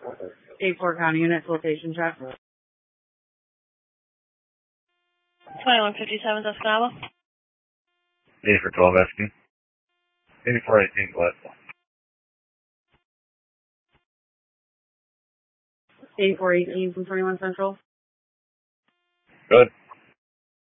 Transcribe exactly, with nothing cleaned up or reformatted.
eight four County Units, location check. twenty-one fifty-seven, Escanaba. eighty for twelve, asking. eighty-four eighteen, Gladstone. eighty-four eighteen from twenty-one Central. Good.